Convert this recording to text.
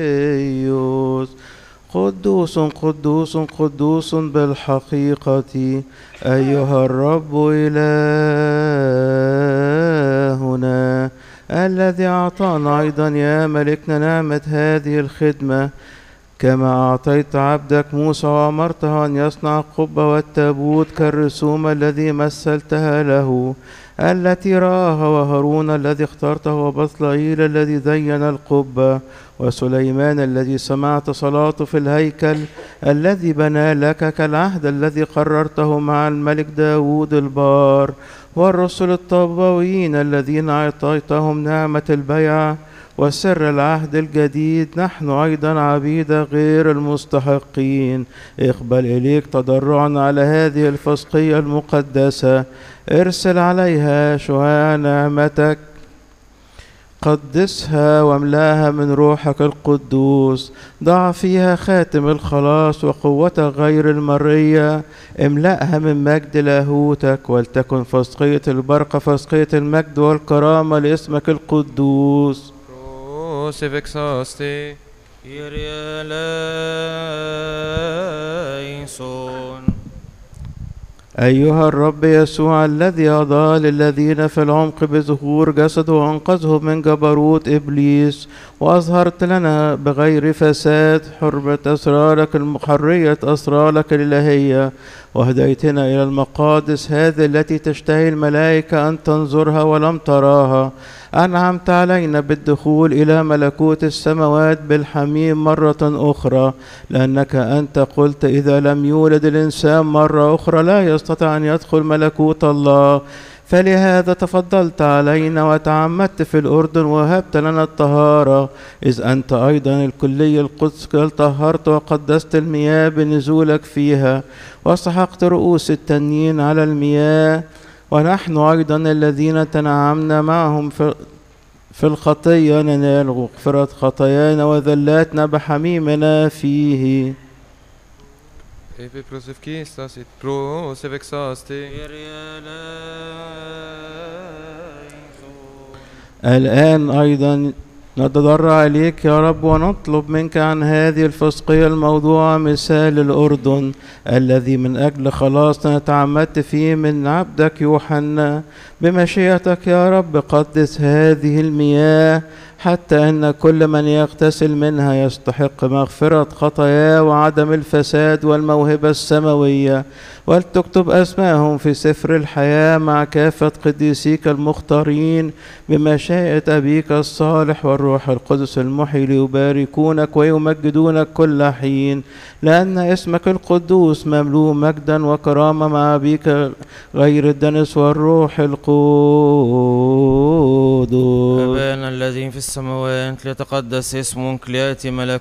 قدوس قدوس قدوس بالحقيقة أيها الرب إلهنا الذي أعطانا أيضا يا ملكنا نعمة هذه الخدمة كما أعطيت عبدك موسى وأمرته أن يصنع القبة والتابوت كالرسوم الذي مثلتها له التي رآها وهارون الذي اخترته وبصلائيل الذي زين القبة وسليمان الذي سمعت صلاته في الهيكل الذي بنى لك كالعهد الذي قررته مع الملك داود البار والرسل الطوبويين الذين أعطيتهم نعمة البيعة وسر العهد الجديد. نحن أيضا عبيد غير المستحقين اقبل إليك تضرعا على هذه الفسقية المقدسة، ارسل عليها شعاع نعمتك، قدسها واملاها من روحك القدوس، ضع فيها خاتم الخلاص وقوتك غير المرية، املأها من مجد لاهوتك، ولتكن فسقية البرقة فسقية المجد والكرامة لاسمك القدوس. Crucifixaste, Kyrie eleison. أيها الرب يسوع الذي أضال الذين في العمق بظهور جسده وأنقذهم من جبروت إبليس وأظهرت لنا بغير فساد حرية أسرارك الإلهية وهديتنا إلى المقادس هذه التي تشتهي الملائكة أن تنظرها ولم تراها. أنعمت علينا بالدخول إلى ملكوت السماوات بالحميم مرة أخرى، لأنك أنت قلت إذا لم يولد الإنسان مرة أخرى لا يستطيع أن يدخل ملكوت الله. فلهذا تفضلت علينا وتعمدت في الأردن وهبت لنا الطهارة، إذ أنت أيضا الكلي القدس طهرت وقدست المياه بنزولك فيها وسحقت رؤوس التنين على المياه. ونحن أيضا الذين تنعمنا معهم في الخطية ننال مغفرة خطايانا وذلاتنا بحميمنا فيه. Epi crucifixas et crucifixaste. الآن أيضا نتضرع إليك يا رب ونطلب منك عن هذه الفسقية الموضوعة مثال الأردن الذي من أجل خلاصنا تعمدت فيه من عبدك يوحنا. بمشيئتك يا رب قدس هذه المياه حتى أن كل من يغتسل منها يستحق مغفرة خطاياه وعدم الفساد والموهبة السماوية، ولتكتب أسماءهم في سفر الحياة مع كافة قديسيك المختارين بمشيئة أبيك الصالح والروح القدس المحيي ليباركونك ويمجدونك كل حين، لأن اسمك القدوس مملوء مجدا وكرامة مع أبيك غير الدنس والروح القدس. أبانا الذين في السماوات ليتقدس اسمك، ليأتي ملكوتك،